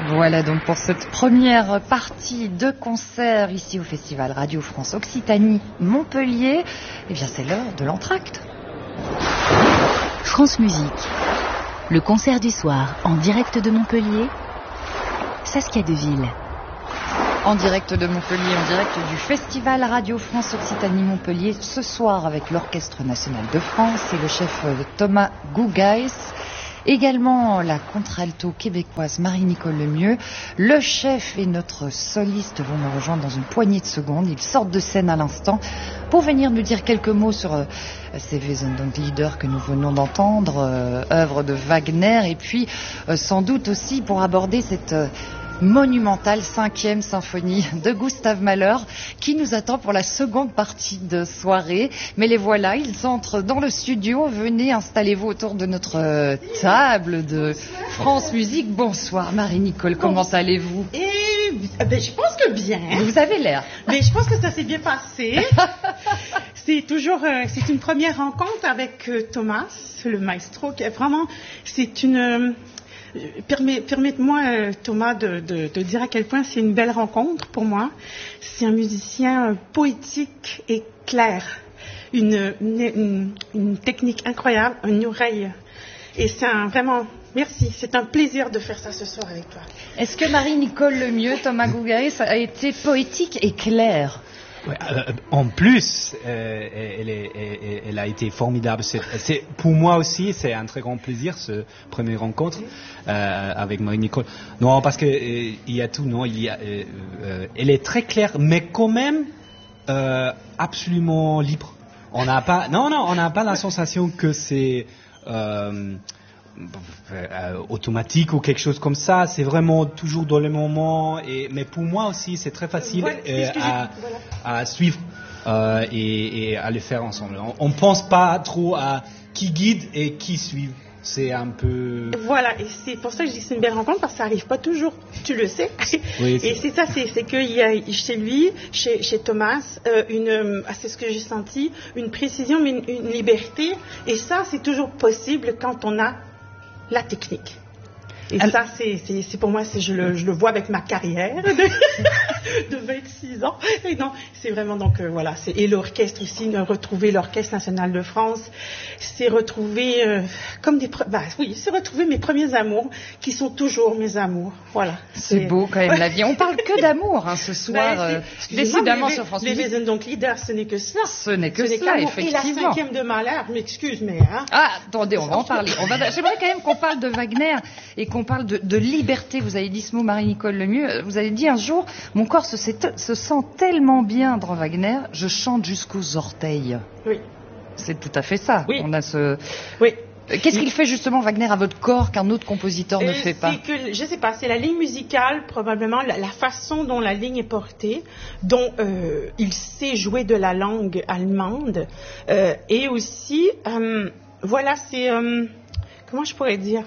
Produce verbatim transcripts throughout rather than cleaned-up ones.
Voilà donc pour cette première partie de concert ici au Festival Radio France Occitanie Montpellier. Eh bien c'est l'heure de l'entracte. France Musique, le concert du soir en direct de Montpellier, Saskia Deville. En direct de Montpellier, en direct du Festival Radio France Occitanie Montpellier, ce soir avec l'Orchestre National de France et le chef Thomas Gougaïs. Également la contralto québécoise Marie-Nicole Lemieux. Le chef et notre soliste vont nous rejoindre dans une poignée de secondes. Ils sortent de scène à l'instant pour venir nous dire quelques mots sur euh, ces Wesendonck-Lieder que nous venons d'entendre, euh, œuvre de Wagner, et puis euh, sans doute aussi pour aborder cette euh, monumentale cinquième symphonie de Gustave Mahler qui nous attend pour la seconde partie de soirée. Mais les voilà, ils entrent dans le studio. Venez, installez-vous autour de notre table de France Musique. Bonsoir Marie-Nicole, comment bon. allez-vous? Et ben, je pense que bien. Vous avez l'air. Mais je pense que ça s'est bien passé. C'est toujours, euh, c'est une première rencontre avec euh, Thomas, le maestro, qui est vraiment, c'est une... Euh, Permets, permette-moi, euh, Thomas, de, de, de dire à quel point c'est une belle rencontre pour moi. C'est un musicien euh, poétique et clair, une, une, une, une technique incroyable, une oreille. Et c'est un, vraiment, merci, c'est un plaisir de faire ça ce soir avec toi. Est-ce que Marie-Nicole Lemieux, Thomas Gougaïs, a été poétique et clair? Ouais, euh, en plus, euh, elle, est, elle, elle a été formidable. C'est, c'est, pour moi aussi, c'est un très grand plaisir, ce premier rencontre euh, avec Marie-Nicole. Non, parce que euh, il y a tout, non, il y a, euh, euh, elle est très claire, mais quand même euh, absolument libre. On n'a pas, non, non, on n'a pas la sensation que c'est euh, Euh, automatique ou quelque chose comme ça. C'est vraiment toujours dans le moment. Et, mais pour moi aussi, c'est très facile voilà, euh, à, voilà. à suivre euh, et, et à le faire ensemble. On ne pense pas trop à qui guide et qui suit. C'est un peu... Voilà, et c'est pour ça que je dis que c'est une belle rencontre, parce que ça n'arrive pas toujours, tu le sais. Oui, c'est... Et c'est ça, c'est, c'est qu'il y a chez lui, chez, chez Thomas, euh, une, ah, c'est ce que j'ai senti, une précision, mais une, une liberté. Et ça, c'est toujours possible quand on a la technique. Et Alors, ça, c'est, c'est, c'est pour moi, c'est, je, le, je le vois avec ma carrière de, de vingt-six ans. Et non, c'est vraiment donc, euh, voilà. C'est, et l'orchestre aussi, retrouver l'Orchestre National de France, c'est retrouver, euh, comme des... Bah, oui, c'est retrouver mes premiers amours, qui sont toujours mes amours. Voilà. C'est, c'est beau quand même la vie. On parle que d'amour hein, ce soir, ben, euh, décidément sur France les Musique. Les Wesendonck-Lieder, ce n'est que ça. Ce n'est que ce ça, n'est effectivement. Et la cinquième de Mahler, m'excuse, mais... Hein. Ah, attendez, on va en parler. On va... J'aimerais quand même qu'on parle de Wagner et qu'on parle de, de liberté. Vous avez dit ce mot, Marie-Nicole Lemieux. Vous avez dit un jour, mon corps se, se sent tellement bien dans Wagner, je chante jusqu'aux orteils. Oui. C'est tout à fait ça. Oui. On a ce... Oui. Qu'est-ce qu'il fait justement Wagner à votre corps qu'un autre compositeur ne euh, fait pas? C'est que, je sais pas, c'est la ligne musicale, probablement la, la façon dont la ligne est portée, dont euh, il sait jouer de la langue allemande, euh, et aussi, euh, voilà, c'est, euh, comment je pourrais dire,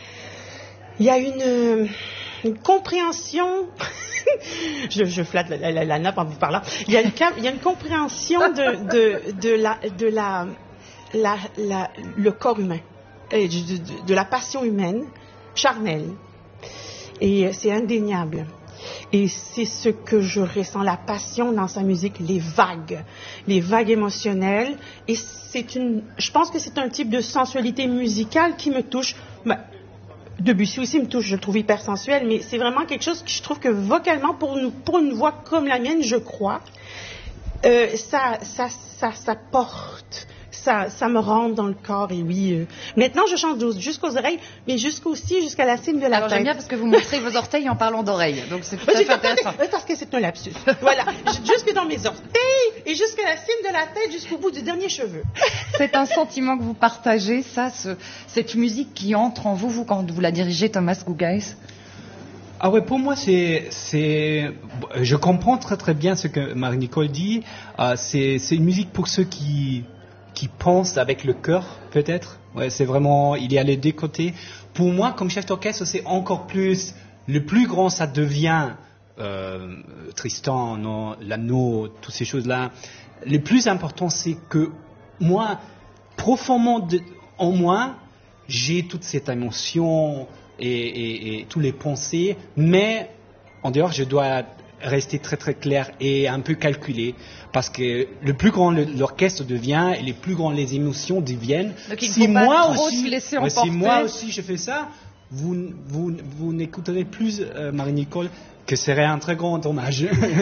il y a une, une compréhension... je, je flatte la, la, la nappe en vous parlant. Il y a une, il y a une compréhension de, de, de, la, de la, la, la, le corps humain, et de, de, de la passion humaine, charnelle. Et c'est indéniable. Et c'est ce que je ressens, la passion dans sa musique, les vagues, les vagues émotionnelles. Et c'est une, je pense que c'est un type de sensualité musicale qui me touche. Ben, Debussy aussi me touche, je le trouve hyper sensuel, mais c'est vraiment quelque chose que je trouve que vocalement, pour une, pour une voix comme la mienne, je crois, euh, ça, ça, ça, ça porte, ça, ça me rentre dans le corps. Et oui, euh, maintenant je chante jusqu'aux oreilles, mais jusqu'aussi jusqu'à la cime de la Alors, tête. J'aime bien parce que vous montrez vos orteils en parlant d'oreilles, donc c'est tout à fait intéressant. Parce que c'est un lapsus. Voilà, jusque dans mes orteils et jusqu'à la cime de la tête, jusqu'au bout du dernier cheveu. C'est un sentiment que vous partagez, ça, ce, cette musique qui entre en vous, vous quand vous la dirigez, Thomas Gougaïs? Ah ouais, pour moi, c'est, c'est, je comprends très très bien ce que Marie-Nicole dit. Euh, c'est, c'est une musique pour ceux qui, qui pensent avec le cœur, peut-être. Ouais, c'est vraiment, il y a les deux côtés. Pour moi, comme chef d'orchestre, c'est encore plus, le plus grand, ça devient euh, Tristan, non, l'anneau, toutes ces choses-là. Le plus important, c'est que moi, profondément de, en moi, j'ai toute cette émotion et, et, et tous les pensées, mais en dehors, je dois rester très très clair et un peu calculé, parce que le plus grand le, l'orchestre devient, et les plus grandes les émotions deviennent. Donc, il ne si faut pas moi trop aussi, se laisser ouais, si emporter. moi aussi je fais ça, vous, vous, vous n'écouterez plus euh, Marie-Nicole, que ce serait un très grand dommage.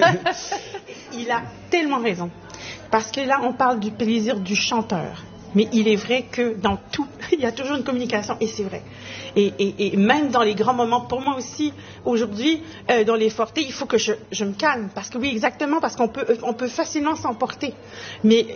Il a tellement raison. Parce que là, on parle du plaisir du chanteur. Mais il est vrai que dans tout, il y a toujours une communication, et c'est vrai. Et, et, et même dans les grands moments, pour moi aussi, aujourd'hui, euh, dans les fortés, il faut que je, je me calme. Parce que oui, exactement, parce qu'on peut, on peut facilement s'emporter. Mais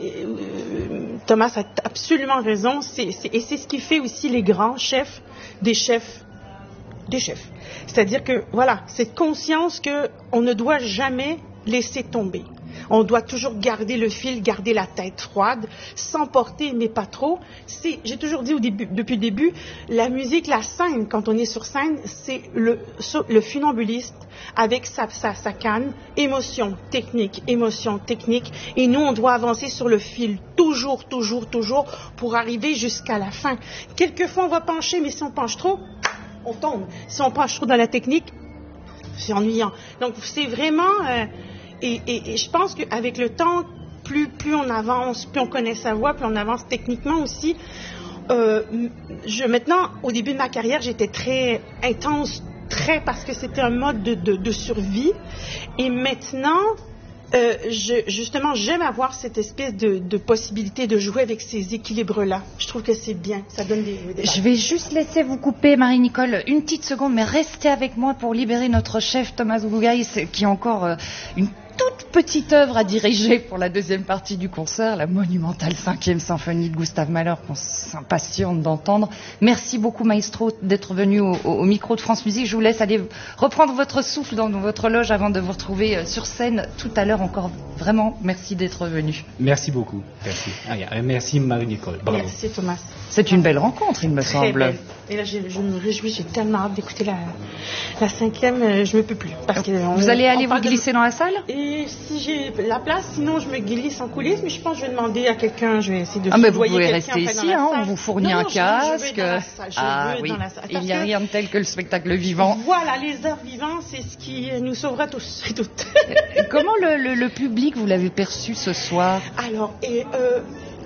euh, Thomas a absolument raison. C'est, c'est, et c'est ce qui fait aussi les grands chefs des chefs des chefs. C'est-à-dire que, voilà, cette conscience qu'on ne doit jamais laisser tomber. On doit toujours garder le fil, garder la tête froide, s'emporter, mais pas trop. C'est, j'ai toujours dit au début, depuis le début, la musique, la scène, quand on est sur scène, c'est le, le funambuliste avec sa, sa, sa canne, émotion, technique, émotion, technique. Et nous, on doit avancer sur le fil, toujours, toujours, toujours, pour arriver jusqu'à la fin. Quelquefois, on va pencher, mais si on penche trop, on tombe. Si on penche trop dans la technique, c'est ennuyant. Donc, c'est vraiment... Euh, Et, et, et je pense qu'avec le temps, plus, plus on avance, plus on connaît sa voix, plus on avance techniquement aussi. Euh, je, maintenant, au début de ma carrière, j'étais très intense, très parce que c'était un mode de, de, de survie. Et maintenant, euh, je, justement, j'aime avoir cette espèce de, de possibilité de jouer avec ces équilibres-là. Je trouve que c'est bien, ça donne des... des Je vais juste laisser vous couper, Marie-Nicole, une petite seconde, mais restez avec moi pour libérer notre chef Thomas Gugaïs, qui a encore euh, une toute petite œuvre à diriger pour la deuxième partie du concert, la monumentale cinquième symphonie de Gustave Mahler, qu'on s'impatiente d'entendre. Merci beaucoup, maestro, d'être venu au, au micro de France Musique. Je vous laisse aller reprendre votre souffle dans votre loge avant de vous retrouver sur scène tout à l'heure. Encore vraiment, merci d'être venu. Merci beaucoup. Merci. Ah, yeah. Merci Marie-Nicole. Bravo. Merci Thomas. C'est une belle rencontre, il me Très semble. Belle. Et là, je, je me réjouis, j'ai tellement hâte d'écouter la, la cinquième, euh, je ne me peux plus. Parce que vous on, allez aller on vous glisser de... dans la salle? Et si j'ai la place, sinon je me glisse en coulisses, mais je pense que je vais demander à quelqu'un, je vais essayer de ah, mais vous pouvez quelqu'un rester enfin, ici, hein, on vous fournit non, un non, casque. Je, je veux dans la salle, je ah veux oui, dans la salle. il n'y a que, rien de tel que le spectacle vivant. Voilà, les arts vivants, c'est ce qui nous sauvera tous et toutes. Comment le, le, le public, vous l'avez perçu ce soir? Alors, et, euh,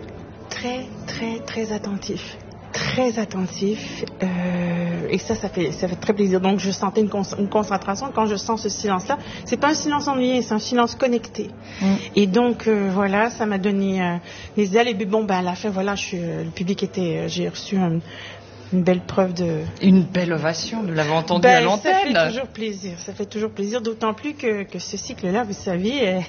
très, très, très attentif. Très attentif, euh, et ça, ça fait, ça fait très plaisir. Donc, je sentais une, con- une concentration. Quand je sens ce silence-là, c'est pas un silence ennuyé, c'est un silence connecté. Mm. Et donc, euh, voilà, ça m'a donné euh, les ailes. Et puis, bon, ben, à la fin, voilà, je suis, le public était, euh, j'ai reçu un, une belle preuve de... Une belle ovation, nous l'avons entendu ben, à l'antenne. Ça fait toujours plaisir, ça fait toujours plaisir, d'autant plus que, que ce cycle-là, vous savez... Euh,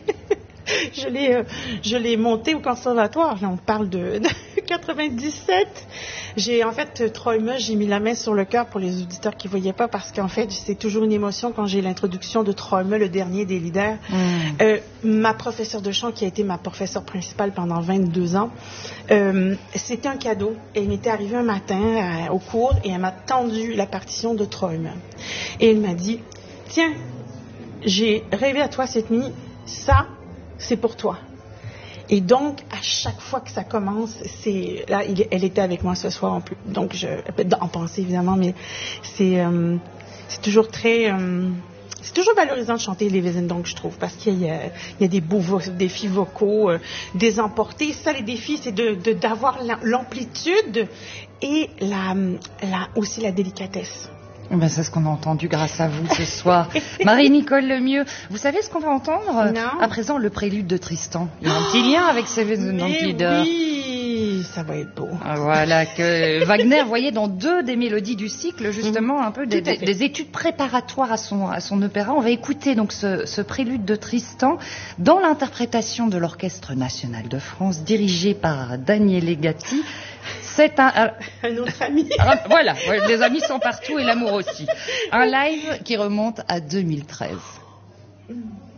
Je l'ai, euh, je l'ai monté au conservatoire. Là, on parle de, de quatre-vingt-dix-sept. J'ai en fait Troïme, j'ai mis la main sur le cœur pour les auditeurs qui voyaient pas, parce qu'en fait c'est toujours une émotion quand j'ai l'introduction de Troïme, le dernier des leaders. Mm. Euh, ma professeure de chant, qui a été ma professeure principale pendant vingt-deux ans, euh, c'était un cadeau. Elle m'était arrivée un matin euh, au cours et elle m'a tendu la partition de Troïme. Et elle m'a dit, tiens, j'ai rêvé à toi cette nuit. Ça, c'est pour toi. Et donc, à chaque fois que ça commence, c'est là, il, elle était avec moi ce soir en plus. Donc, je, en pensée évidemment, mais c'est, euh, c'est toujours très, euh, c'est toujours valorisant de chanter les Wesendonck, je trouve, parce qu'il y a, il y a des beaux vo- défis vocaux, euh, des emportés. Ça, les défis, c'est de, de d'avoir l'amplitude et la, la, aussi la délicatesse. Ben, c'est ce qu'on a entendu grâce à vous ce soir. Marie-Nicole Lemieux, vous savez ce qu'on va entendre? Non. À présent, le prélude de Tristan. Il y a un petit lien avec ces Wesendonck leaders. Oui, ça va être beau. Voilà, que Wagner voyait dans deux des mélodies du cycle, justement, un peu des, des, des études préparatoires à son, à son opéra. On va écouter donc ce, ce prélude de Tristan dans l'interprétation de l'Orchestre National de France, dirigé par Daniele Gatti. C'est un, un, un autre ami. Un, voilà, les amis sont partout et l'amour aussi. Un live qui remonte à deux mille treize.